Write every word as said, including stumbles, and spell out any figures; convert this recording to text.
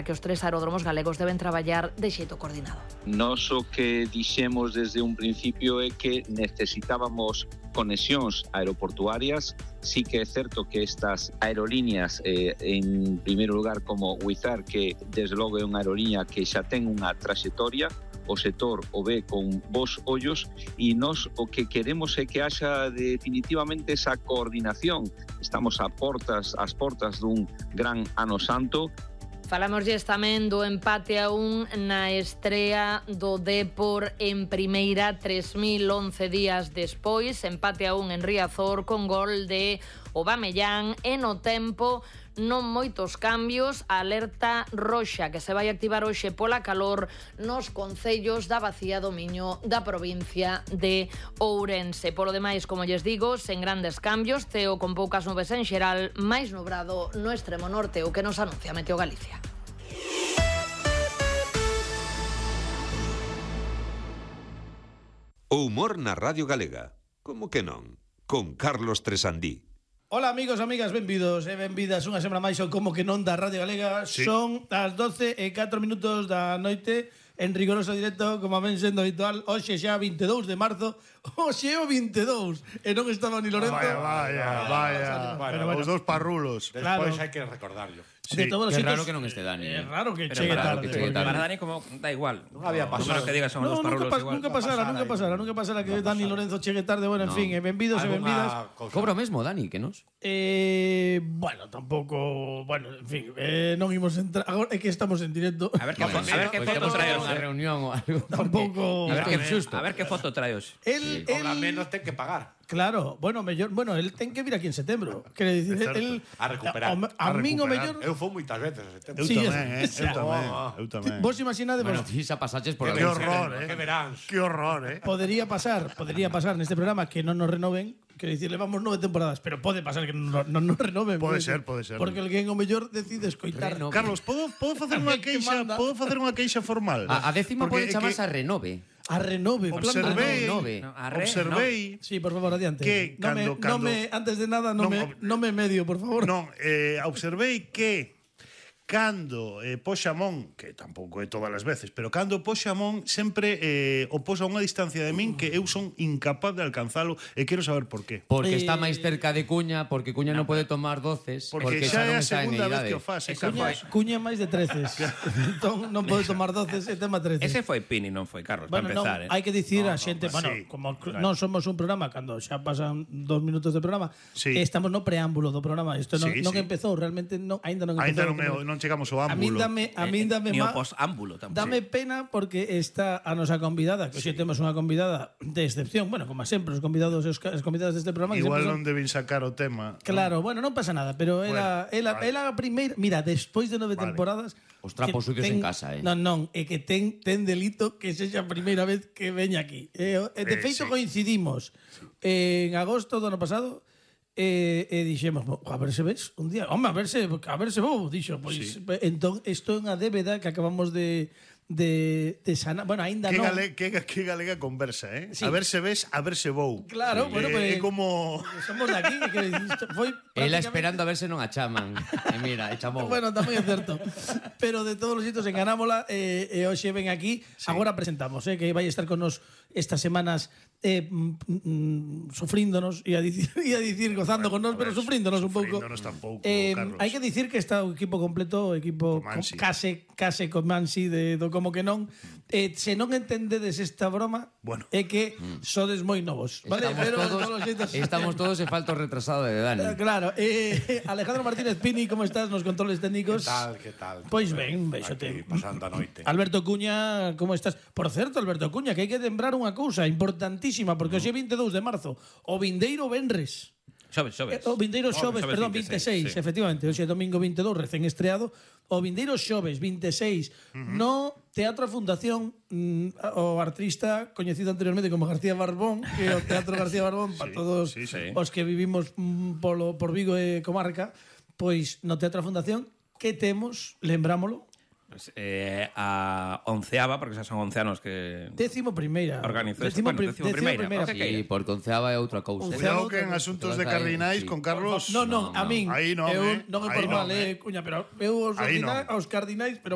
que os tres aeródromos galegos deben traballar de xeito coordinado. Nos o que dixemos desde un principio é que necesitábamos conexións aeroportuarias. Sí que é certo que estas aerolíneas, eh, en primeiro lugar como Wizz Air, que desde logo é unha aerolínea que xa ten unha traxectoria, o sector o ve con bons ollos e nós o que queremos é que haxa definitivamente esa coordinación. Estamos a portas, as portas dun gran ano santo. Falamoslles tamén do empate a un na estrea do Dépor en primeira, tres mil once días despois, empate a un en Riazor con gol de Aubameyang e no tempo non moitos cambios, a alerta roxa que se vai activar hoxe pola calor nos concellos da Bacía do Miño da provincia de Ourense. Polo demais, como lles digo, sen grandes cambios, ceo con poucas nubes en xeral, máis nubrado no extremo norte, o que nos anuncia Meteo Galicia. O humor na Radio Galega. Como que non? Con Carlos Tresandí. Ola amigos, amigas, benvidos e benvidas unha semana máis ao Como que non da Radio Galega. Sí. Son as doce e catro minutos da noite en rigoroso directo, como ven sendo habitual. Hoxe xa vinte e dous de marzo. Hoxe é o vinte e dous e non estaba ni Lorenzo. Vaya, vaya, vaya. Bueno, bueno, os dos parrulos. Claro. Despois hai que recordarlo. Sí. De todos os É sitios, raro que non este Dani. É eh. raro que Pero chegue raro tarde. que chegue tarde. Para Dani como da igual. Non había pasado. Número que digas son No, os nunca, parrulos pas, igual. nunca pasara, nunca pasara, nunca pasara que Dani Lorenzo chegue tarde. Bueno, en No. fin, e benvidos e benvidas. Cobra o mesmo, Dani, que nos? Eh, bueno, tampouco, bueno, en fin, eh, non imos entrar, agora é que estamos en directo. A ver que, a ver que Pois foto temos trae unha hoxe. reunión ou algo. Tampouco. A ver que Injusto. A ver que foto trae hoxe. El, Cobra el, menos, ten que pagar. claro, bueno, mellor, bueno, el ten que vir aquí en setembro. Quere dicir, É certo. el A recuperar. A, a, A min o recuperar. mellor. Eu fui moitas veces a setembro. Eu Sí, tamén, eh? o sea, Eu tamén, oh, eu tamén. Vos imaginade, Bueno, vos, ti xa pasaches por Que ali. horror, eh? Que veráns. Que horror, eh? podería pasar, podería pasar neste programa que non nos renoven, quero dicir, levamos nove temporadas, pero pode pasar que non non nos renoven. Pode porque- ser, pode ser. Porque alguén o mellor decide escoitar. Renove. Carlos, podo, podo facer unha Que queixa, manda. podo facer unha queixa formal? A, a décima Porque pode é chamarse que a Renove. A renove, en plan de- Observei, Renove. No, a re, observei, Sí, por favor, adiante. Que no me, cando- no cando- me, antes de nada, no, Non, me, ob- no me medio, por favor. non, eh, observei que cando eh, Poxamón, que tampouco é todas as veces, pero cando Poxamón sempre eh, o posa a unha distancia de min que eu son incapaz de alcanzalo e quero saber por qué. Porque Eh, está máis cerca de Cuña, porque Cuña non pode tomar doces, Porque, porque xa é non a está en segunda vez idade. que o faz, eh, Cuña, Carlos. cuña máis de treces. Entón non pode tomar doces e tema treces. Ese foi Pini, non foi Carlos, Bueno, para non, empezar, eh. hai que dicir No, a xente, no, bueno, sí, como claro. non somos un programa cando xa pasan dos minutos de programa, Sí. estamos no preámbulo do programa. Isto non, Sí, non sí. empezou, realmente non, ainda non Ainda empezou. non, me, non chegamos ao A min ámbulo. dame, a min dame Ni o má- posámbulo tampouco. Dame pena porque está a nosa convidada, que hoxe temos unha convidada de excepción, bueno, como sempre os convidados e os ca- as convidadas deste programa que Igual sempre non son, deben sacar o tema. claro, bueno, non pasa nada, pero ela Bueno, ela vale. ela a primeira, mira, despois de nove Vale. temporadas Os trapos que sucios ten- en casa, eh. Non, non, é que ten ten delito que sexa a primeira vez que veña aquí. E, e de Eh, feito sí. coincidimos en agosto do ano pasado. E, e dixemos, "Bo, a ver se ves un día, home, a ver se, a ver se vou", dixo, pois, Sí. entón, isto é unha débeda que acabamos de de, de sanar, bueno, aínda Que, non. gale, que, que galega conversa, eh? Sí. A ver se ves, a ver se vou. Claro, bueno, Eh, pues- é como... Somos de aquí, que foi Ela prácticamente- esperando a ver se non a chaman. E mira, e chamou. Bueno, tamén é certo. Pero de todos os sitios enganámola e, e hoxe ven aquí. Sí. Agora presentamos, eh, que vai estar con nos estas semanas eh, mm, mm, sufríndonos e a dicir, e a dicir gozando con nos, pero sufríndonos un pouco. Sufríndonos tampouco, Eh, Carlos. hai que dicir que está o equipo completo, o equipo Comansi. con, case case con Mansi de do como que non. Eh, se non entendedes esta broma, Bueno. é que sodes moi novos, vale? Estamos Pero de todos, todos os xeitos- estamos todos e falta o retrasado de Dani. Eh, Claro, eh, Alejandro Martínez Pini, como estás nos controles técnicos? Que tal, que tal? Pois ben, vexote. Aquí, pasando a noite. Alberto Cuña, como estás? Por certo, Alberto Cuña, que hai que lembrar unha cousa importantísima, porque hoxe é vinte e dous de marzo, o vindeiro venres. Xoves, xoves. O vindeiro xoves, Xoves perdón, veintiséis, vinte e seis, sí. efectivamente, hoxe é domingo vinte e dous, recén estreado. O vindeiro xoves vinte e seis no Teatro Fundación, mm, o artista coñecido anteriormente como García Barbón, que é o Teatro García Barbón para todos sí, sí. os que vivimos mm, polo por Vigo e comarca, pois no Teatro Fundación que temos, lembrámolo, Pues, eh, a onceava, porque xa son once anos que décimo primeira. organizou isto. Décimo, Bueno, pri- décimo décimo primeira, primeira. o que queira. Sí, porque onceava é outra cousa. Cuidado que en asuntos de cardinais con Carlos... No, non, a min. Aí non, eu, eh. non é Aí por mal, non, eh, eh. Cuña, pero eu aos, Aí ordina- non. aos cardinais, pero